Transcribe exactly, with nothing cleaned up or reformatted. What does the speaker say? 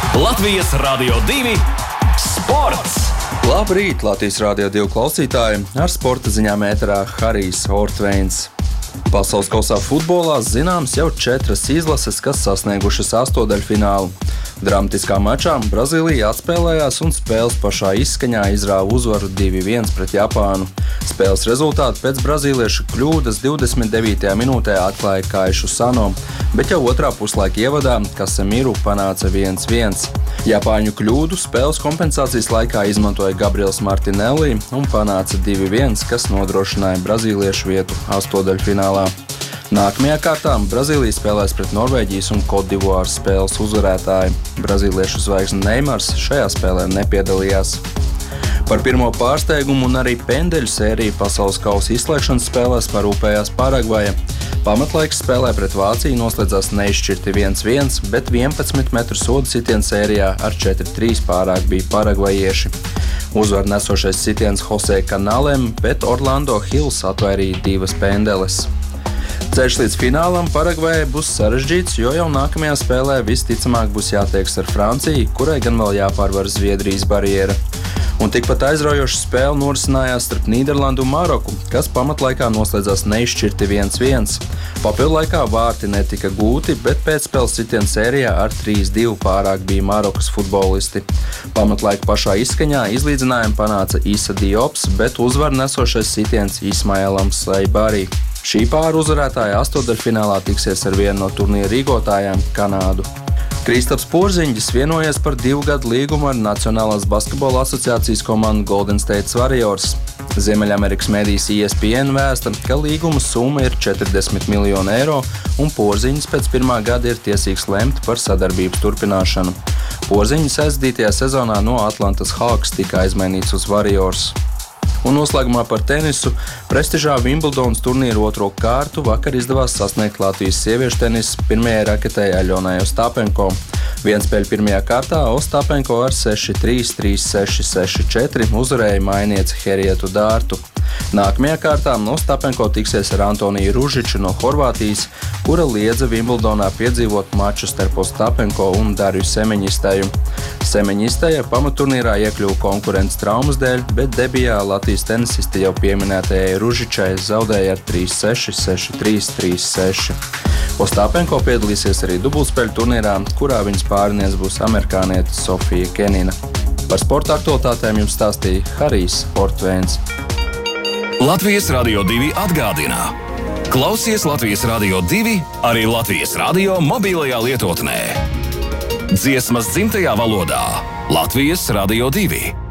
Latvijas Radio divi sports! Labrīt, Latvijas Radio divi klausītāji! Ar sporta ziņām ēterā Harijs Ortveins. Pasaules kausā futbolā zināms jau četras izlases, kas sasniegušas astoņdaļfinālu. Dramatiskā mačā Brazīlija atspēlējās un spēles pašā izskaņā izrāva uzvaru divi viens pret Japānu. Spēles rezultātu pēc brazīliešu kļūdas divdesmit devītajā minūtē atklāja Kaišu Sano, bet jau otrā puslaika ievadā Kasemiru panāca viens viens. Japāņu kļūdu spēles kompensācijas laikā izmantoja Gabriels Martinelli un panāca divi viens, kas nodrošināja brazīliešu vietu astoņdaļfinālā. Nākamajā kārtā Brazīlija spēlēs pret Norvēģijas un Kotdivāras spēles uzvarētāju. Brazīliešu zvaigzne Neimars šajā spēlē nepiedalījās. Par pirmo pārsteigumu un arī pendeļu sēriju pasaules kausa izslēgšanas spēlēs parūpējās Paragvaja. Pamatlaiks spēlē pret Vāciju noslēdzās neizšķirti viens viens, bet vienpadsmit metru sodu sitienu sērijā ar četri trīs pārāk bija paragvajieši. Uzvaru nesošais sitiens Jose Canalem, bet Orlando Hills atvairīja divas pendeles. Ceļš līdz finālam Paragvajai būs sarežģīts, jo jau nākamajā spēlē visticamāk būs jātieks ar Franciju, kurai gan vēl jāpārvar Zviedrijas barjera. Un tikpat aizraujoša spēle norisinājās starp Nīderlandu un Maroku, kas pamatlaikā noslēdzās neizšķirti viens viens. Papildu laikā vārti netika gūti, bet pēcspēles sitienu sērijā ar trīs divi pārāk bija Marokas futbolisti. Pamatlaika pašā izskaņā izlīdzinājumu panāca Issa Diops, bet uzvaru nesošais sitiens Ismailam Saibari. Šī pāra uzvarētāja astoņdaļfinālā tiksies ar vienu no turnīra rīkotājām Kanādu. Kristaps Porziņģis vienojies par divu gadu līgumu ar Nacionālās basketbola asociācijas komandu Golden State Warriors. Ziemeļamerikas medijas E S P N vēsta, ka līguma summa ir četrdesmit miljoni eiro un Porziņģis pēc pirmā gada ir tiesīgs lemt par sadarbības turpināšanu. Porziņģis aizdītajā sezonā no Atlantas Hawks tika aizmainīts uz Warriors. Un noslēgumā par tenisu. Prestižā Wimbledonas turnīra otro kārtu vakar izdevās sasniegt Latvijas sieviešu tenisa pirmajai raketei Aļonai Ostapenko. Vienspēļu pirmajā kārtā Ostapenko ar seši trīs, trīs seši, seši četri uzvarēja mainieci Herietu Dārtu. Nākamajā kārtā Ostapenko tiksies ar Antoniju Ružiču no Horvātijas, kura liedza Wimbledonā piedzīvot maču starp Ostapenko un Darju Semeņistēju. Semeņistēja pamatturnīrā iekļuva konkurences traumas dēļ, bet debijā Latvijas tenisisti jau pieminētajai Ružičai zaudēja ar trīs seši, seši trīs, trīs seši. Ostapenko piedalīsies arī dubultspēļu turnīrā, kurā viņas pārinieks būs amerikāniete Sofija Kenina. Par sporta aktualitātēm jums stāstīja Harijs Ortveins. Latvijas Radio divi atgādina. Klausies Latvijas Radio divi arī Latvijas Radio mobilajā lietotnē. Dziesmas dzimtajā valodā Latvijas Radio divi.